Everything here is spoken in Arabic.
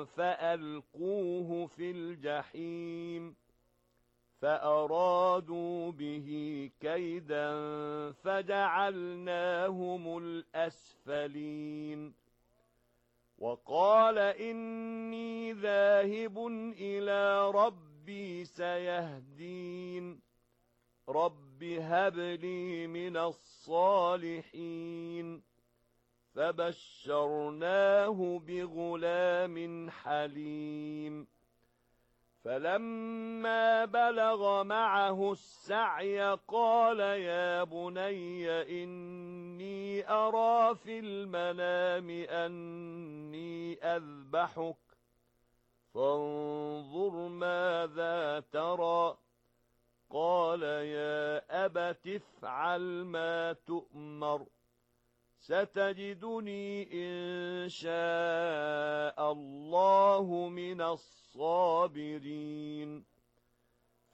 فألقوه في الجحيم فأرادوا به كيدا فجعلناهم الأسفلين وقال إني ذاهب إلى ربي سيهدين رب هب لي من الصالحين فبشرناه بغلام حليم فلما بلغ معه السعي قال يا بني إني أرى في المنام أني أذبحك فانظر ماذا ترى قال يا أبت افعل ما تؤمر ستجدني إن شاء الله من الصابرين